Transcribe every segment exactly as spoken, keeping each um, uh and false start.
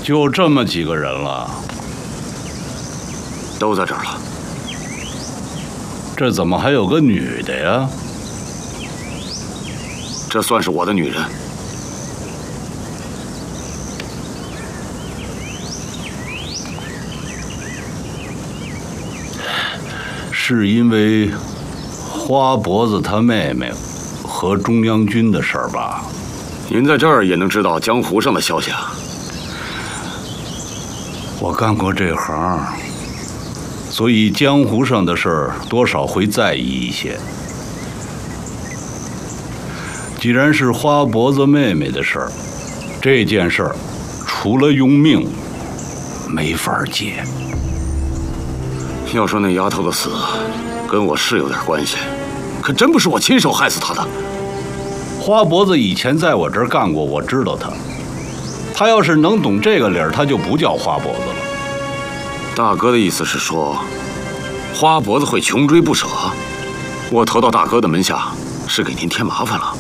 就这么几个人了， 都在这儿了。 这怎么还有个女的呀？ 这算是我的女人。 是因为花脖子他妹妹和中央军的事儿吧？ 您在这儿也能知道江湖上的消息啊？ 我干过这行，所以江湖上的事儿多少会在意一些。既然是花脖子妹妹的事儿，这件事儿除了用命，没法解。 要说那丫头的死，跟我是有点关系，可真不是我亲手害死她的。 花脖子以前在我这儿干过，我知道他。他要是能懂这个理儿，他就不叫花脖子了。 大哥的意思是说，花脖子会穷追不舍？我投到大哥的门下，是给您添麻烦了？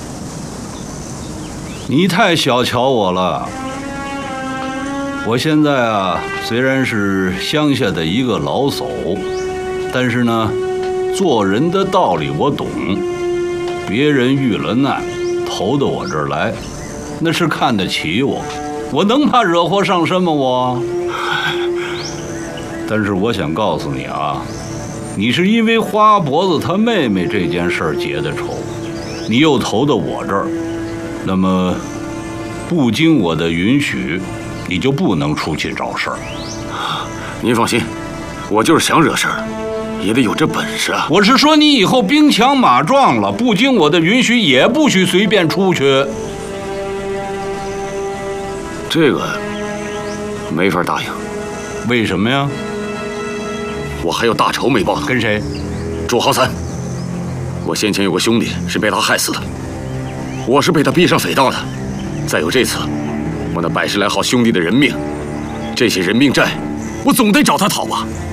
你太小瞧我了。我现在啊，虽然是乡下的一个老叟，但是呢，做人的道理我懂。别人遇了难，投到我这儿来，那是看得起我。我能怕惹祸上身吗？我。但是我想告诉你啊，你是因为花脖子他妹妹这件事儿结的仇，你又投到我这儿，那么不经我的允许，你就不能出去找事儿。 您放心，我就是想惹事儿，也得有这本事啊。 我是说，你以后兵强马壮了，不经我的允许，也不许随便出去。 这个没法答应。 为什么呀？ 我还有大仇没报呢。 跟谁？ 朱豪三。我先前有个兄弟是被他害死的，我是被他逼上匪道的。再有这次，我那百十来号兄弟的人命，这些人命债，我总得找他讨吧。